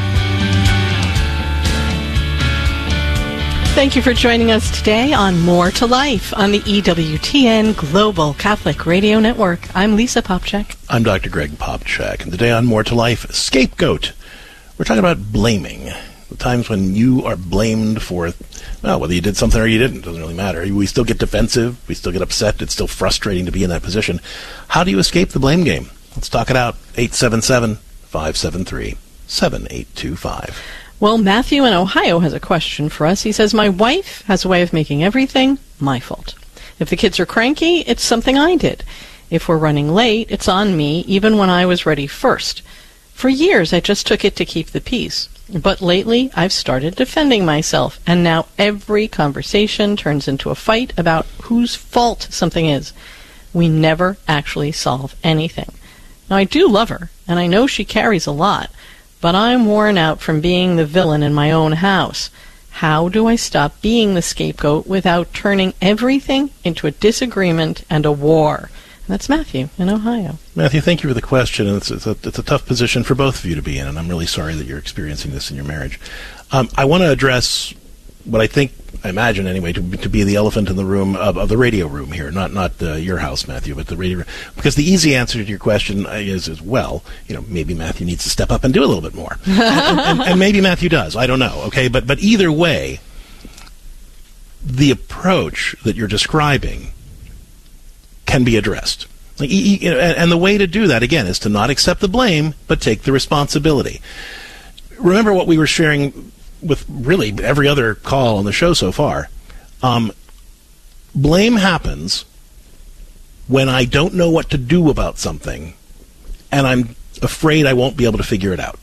[SPEAKER 5] Thank you for joining us today on More to Life on the E W T N Global Catholic Radio Network. I'm Lisa Popcak.
[SPEAKER 3] I'm Doctor Greg Popcak, and today on More to Life, Scapegoat. We're talking about blaming. The times when you are blamed for, well, whether you did something or you didn't, doesn't really matter. We still get defensive. We still get upset. It's still frustrating to be in that position. How do you escape the blame game? Let's talk it out. eight seven seven, five seven three, seven eight two five.
[SPEAKER 5] Well, Matthew in Ohio has a question for us. He says, my wife has a way of making everything my fault. If the kids are cranky, it's something I did. If we're running late, it's on me, even when I was ready first. For years, I just took it to keep the peace. But lately, I've started defending myself, and now every conversation turns into a fight about whose fault something is. We never actually solve anything. Now, I do love her, and I know she carries a lot, but I'm worn out from being the villain in my own house. How do I stop being the scapegoat without turning everything into a disagreement and a war? And that's Matthew in Ohio.
[SPEAKER 3] Matthew, thank you for the question. It's, it's, a, it's a tough position for both of you to be in, and I'm really sorry that you're experiencing this in your marriage. Um, I want to address what I think, I imagine anyway, to, to be the elephant in the room of, of the radio room here, not not uh, your house, Matthew, but the radio room. Because the easy answer to your question is, is, well, you know, maybe Matthew needs to step up and do a little bit more. and, and, and, and maybe Matthew does. I don't know, okay? But, but either way, the approach that you're describing can be addressed. Like, and the way to do that, again, is to not accept the blame, but take the responsibility. Remember what we were sharing with really every other call on the show so far. Um, blame happens when I don't know what to do about something, and I'm afraid I won't be able to figure it out.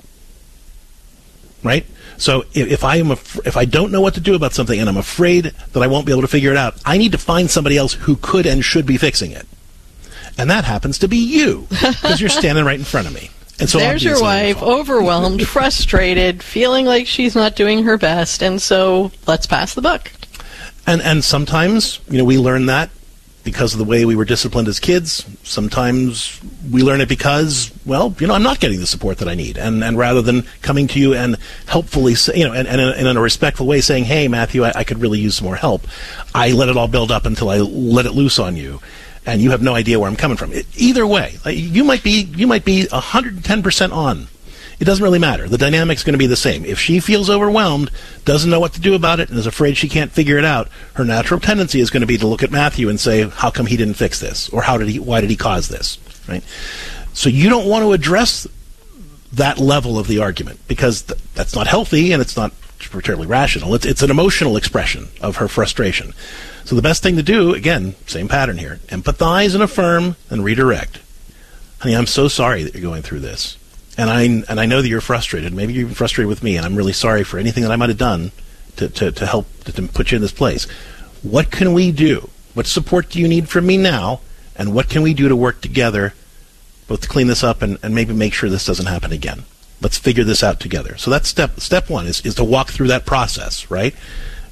[SPEAKER 3] Right? So if, if I am af- if I don't know what to do about something and I'm afraid that I won't be able to figure it out, I need to find somebody else who could and should be fixing it. And that happens to be you, because you're standing right in front of me. And so
[SPEAKER 5] there's your wife, overwhelmed, frustrated, feeling like she's not doing her best, and so let's pass the buck.
[SPEAKER 3] And and sometimes, you know, we learn that because of the way we were disciplined as kids. Sometimes we learn it because, well, you know, I'm not getting the support that I need. And and rather than coming to you and helpfully, say, you know, and, and, and in a respectful way saying, hey, Matthew, I, I could really use some more help, I let it all build up until I let it loose on you. And you have no idea where I'm coming from. It, either way, you might be you might be one hundred ten percent on. It doesn't really matter. The dynamic's going to be the same. If she feels overwhelmed, doesn't know what to do about it, and is afraid she can't figure it out, her natural tendency is going to be to look at Matthew and say, how come he didn't fix this? Or how did he? Why did he cause this? Right? So you don't want to address that level of the argument, because th- that's not healthy and it's not terribly rational. It's, it's an emotional expression of her frustration. So the best thing to do, again, same pattern here, empathize and affirm and redirect. Honey, I'm so sorry that you're going through this. And I and I know that you're frustrated. Maybe you're frustrated with me, and I'm really sorry for anything that I might have done to, to, to help to, to put you in this place. What can we do? What support do you need from me now? And what can we do to work together, both to clean this up and, and maybe make sure this doesn't happen again? Let's figure this out together. So that's step step one, is, is to walk through that process, right?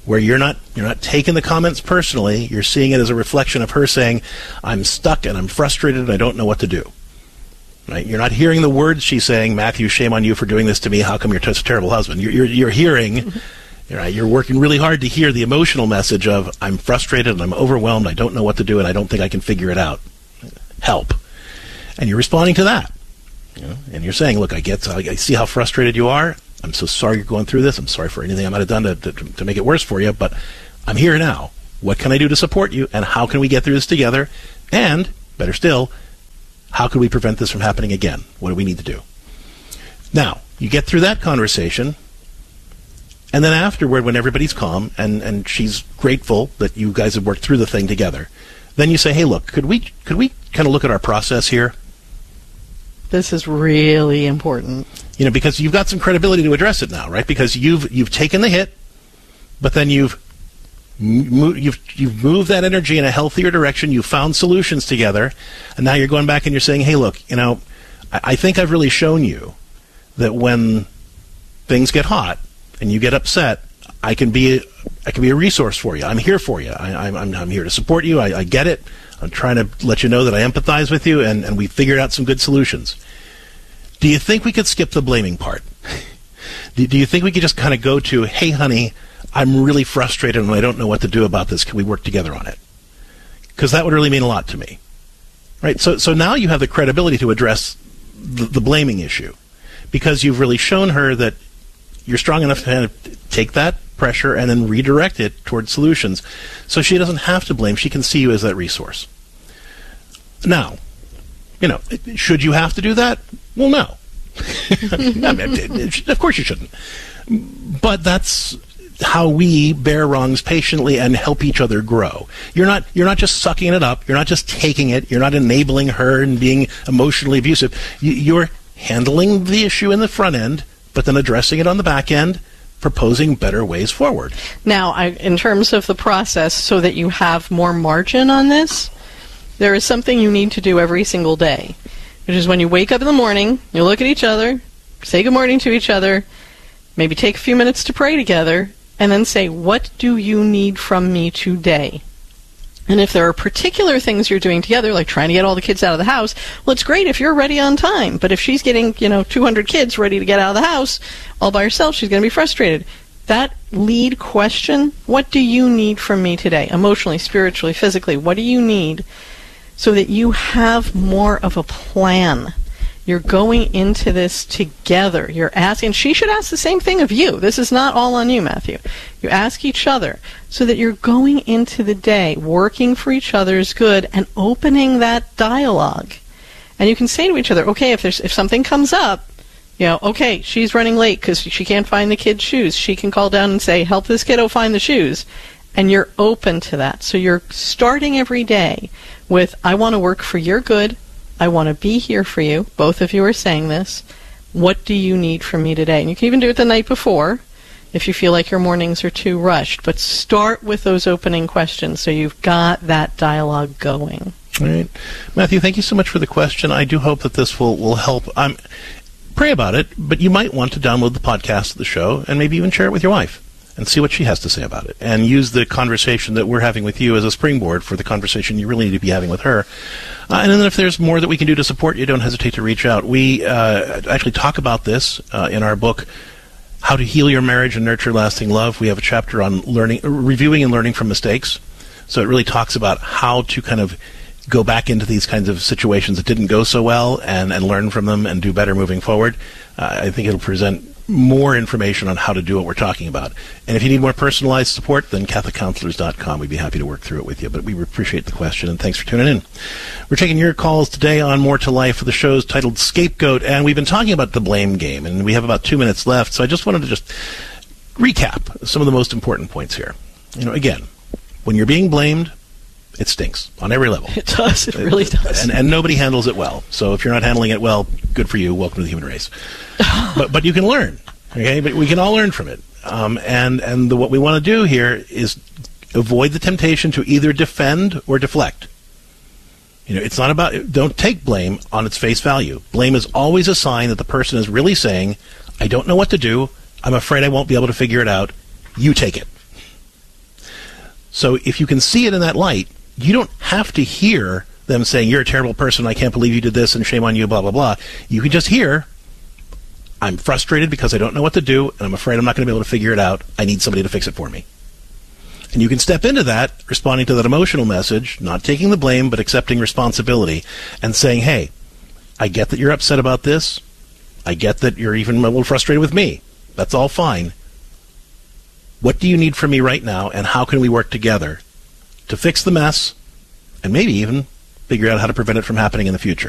[SPEAKER 3] where you're not you're not taking the comments personally. You're seeing it as a reflection of her saying, I'm stuck and I'm frustrated and I don't know what to do. Right? You're not hearing the words she's saying, Matthew, shame on you for doing this to me. How come you're such a terrible husband? You're, you're, you're hearing, right, you're working really hard to hear the emotional message of, I'm frustrated and I'm overwhelmed. I don't know what to do and I don't think I can figure it out. Help. And you're responding to that. You know? And you're saying, look, I get, I see how frustrated you are. I'm so sorry you're going through this. I'm sorry for anything I might have done to, to, to make it worse for you, but I'm here now. What can I do to support you, and how can we get through this together? And, better still, how can we prevent this from happening again? What do we need to do? Now, you get through that conversation, and then afterward, when everybody's calm, and, and she's grateful that you guys have worked through the thing together, then you say, hey, look, could we could we kind of look at our process here?
[SPEAKER 5] This is really important.
[SPEAKER 3] You know, because you've got some credibility to address it now, right? Because you've you've taken the hit, but then you've mo- you've you've moved that energy in a healthier direction. You've found solutions together, and now you're going back and you're saying, "Hey, look, you know, I, I think I've really shown you that when things get hot and you get upset, I can be a, I can be a resource for you. I'm here for you. I, I'm I'm I'm here to support you. I, I get it. I'm trying to let you know that I empathize with you, and, and we figured out some good solutions." Do you think we could skip the blaming part? do, do you think we could just kind of go to, hey, honey, I'm really frustrated and I don't know what to do about this. Can we work together on it? Because that would really mean a lot to me. Right? So so now you have the credibility to address the, the blaming issue, because you've really shown her that you're strong enough to kind of take that pressure and then redirect it towards solutions. So she doesn't have to blame. She can see you as that resource. Now, you know, should you have to do that? Well, no. I mean, of course you shouldn't. But that's how we bear wrongs patiently and help each other grow. You're not you're not just sucking it up. You're not just taking it. You're not enabling her and being emotionally abusive. You're handling the issue in the front end, but then addressing it on the back end, proposing better ways forward.
[SPEAKER 5] Now, I, in terms of the process, so that you have more margin on this, there is something you need to do every single day, which is when you wake up in the morning, you look at each other, say good morning to each other, maybe take a few minutes to pray together, and then say, what do you need from me today? And if there are particular things you're doing together, like trying to get all the kids out of the house, well, it's great if you're ready on time. But if she's getting, you know, two hundred kids ready to get out of the house all by herself, she's going to be frustrated. That lead question, what do you need from me today? Emotionally, spiritually, physically, what do you need? So that you have more of a plan. You're going into this together. You're asking, she should ask the same thing of you. This is not all on you, Matthew. You ask each other so that you're going into the day working for each other's good and opening that dialogue. And you can say to each other, okay, if there's if something comes up, you know, okay, she's running late because she can't find the kid's shoes. She can call down and say, help this kiddo find the shoes. And you're open to that. So you're starting every day with, I want to work for your good. I want to be here for you. Both of you are saying this. What do you need from me today? And you can even do it the night before if you feel like your mornings are too rushed. But start with those opening questions so you've got that dialogue going.
[SPEAKER 3] All right. Matthew, thank you so much for the question. I do hope that this will, will help. Um, pray about it, but you might want to download the podcast of the show and maybe even share it with your wife and see what she has to say about it, and use the conversation that we're having with you as a springboard for the conversation you really need to be having with her. Uh, and then if there's more that we can do to support you, don't hesitate to reach out. We uh, actually talk about this uh, in our book, How to Heal Your Marriage and Nurture Lasting Love. We have a chapter on learning, reviewing and learning from mistakes. So it really talks about how to kind of go back into these kinds of situations that didn't go so well and, and learn from them and do better moving forward. Uh, I think it'll present more information on how to do what we're talking about. And if you need more personalized support, then Catholic Counselors dot com. We'd be happy to work through it with you. But we appreciate the question, and thanks for tuning in. We're taking your calls today on More to Life. The show's titled Scapegoat, and we've been talking about the blame game, and we have about two minutes left. So I just wanted to just recap some of the most important points here. You know, again, when you're being blamed, it stinks on every level.
[SPEAKER 5] It does. It really does.
[SPEAKER 3] And, and nobody handles it well. So if you're not handling it well, good for you. Welcome to the human race. but but you can learn. Okay, but we can all learn from it. Um, and and the, what we want to do here is avoid the temptation to either defend or deflect. You know, it's not about, don't take blame on its face value. Blame is always a sign that the person is really saying, I don't know what to do. I'm afraid I won't be able to figure it out. You take it. So if you can see it in that light, you don't have to hear them saying, you're a terrible person, I can't believe you did this, and shame on you, blah, blah, blah. You can just hear, I'm frustrated because I don't know what to do, and I'm afraid I'm not going to be able to figure it out. I need somebody to fix it for me. And you can step into that, responding to that emotional message, not taking the blame, but accepting responsibility, and saying, hey, I get that you're upset about this. I get that you're even a little frustrated with me. That's all fine. What do you need from me right now, and how can we work together to fix the mess, and maybe even figure out how to prevent it from happening in the future?